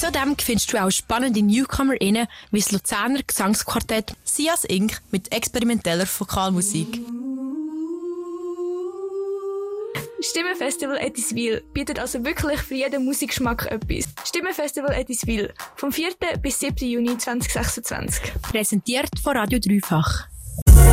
Zudem findest du auch spannende NewcomerInnen wie das Luzerner Gesangsquartett Sias Inc. mit experimenteller Vokalmusik. Stimmenfestival Etiswil bietet also wirklich für jeden Musikgeschmack etwas. Stimmenfestival Etiswil vom 4. bis 7. Juni 2026. Präsentiert von Radio Dreifach.